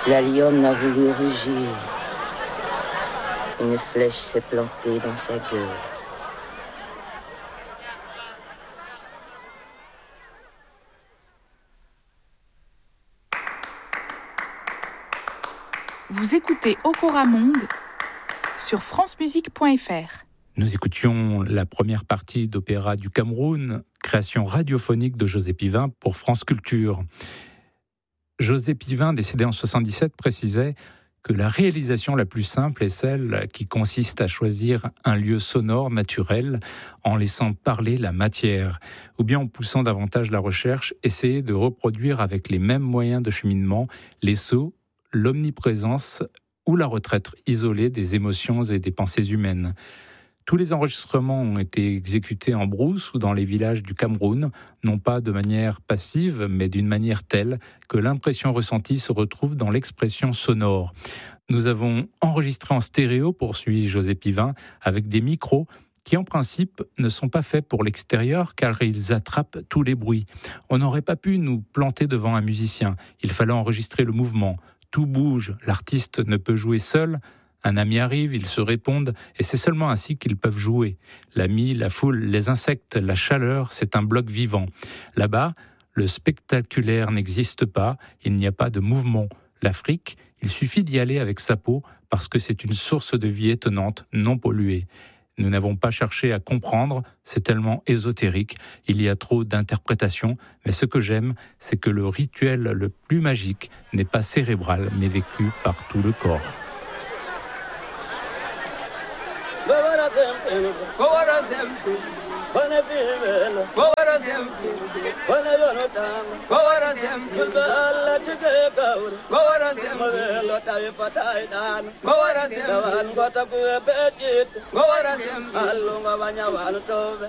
La lionne a voulu rugir. Une flèche s'est plantée dans sa gueule. Vous écoutez Okora Monde sur francemusique.fr. Nous écoutions la première partie d'Opéra du Cameroun, création radiophonique de José Pivin pour France Culture. José Pivin, décédé en 1977, précisait que la réalisation la plus simple est celle qui consiste à choisir un lieu sonore naturel en laissant parler la matière, ou bien en poussant davantage la recherche, essayer de reproduire avec les mêmes moyens de cheminement les sauts, l'omniprésence ou la retraite isolée des émotions et des pensées humaines. Tous les enregistrements ont été exécutés en brousse ou dans les villages du Cameroun, non pas de manière passive, mais d'une manière telle que l'impression ressentie se retrouve dans l'expression sonore. Nous avons enregistré en stéréo, poursuit José Pivin, avec des micros qui en principe ne sont pas faits pour l'extérieur car ils attrapent tous les bruits. On n'aurait pas pu nous planter devant un musicien, il fallait enregistrer le mouvement. Tout bouge, l'artiste ne peut jouer seul. Un ami arrive, ils se répondent, et c'est seulement ainsi qu'ils peuvent jouer. L'ami, la foule, les insectes, la chaleur, c'est un bloc vivant. Là-bas, le spectaculaire n'existe pas, il n'y a pas de mouvement. L'Afrique, il suffit d'y aller avec sa peau, parce que c'est une source de vie étonnante, non polluée. Nous n'avons pas cherché à comprendre, c'est tellement ésotérique, il y a trop d'interprétations, mais ce que j'aime, c'est que le rituel le plus magique n'est pas cérébral, mais vécu par tout le corps.